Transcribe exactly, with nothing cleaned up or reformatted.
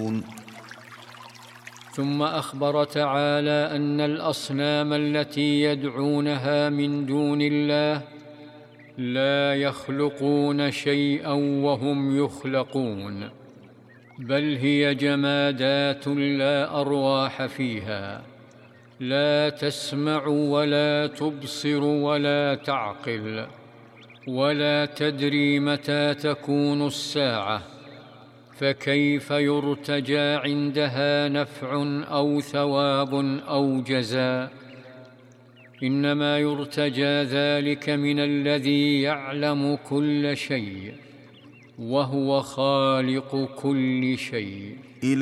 يعلمون. ثم أخبر تعالى أن الأصنام التي يدعونها من دون الله لا يخلقون شيئا وهم يخلقون، بل هي جمادات لا أرواح فيها، لا تسمع ولا تبصر ولا تعقل، ولا تدري متى تكون الساعة، فكيف يرتجى عندها نفع أو ثواب أو جزاء؟ إنما يرتجى ذلك من الذي يعلم كل شيء وهو خالق كل شيء.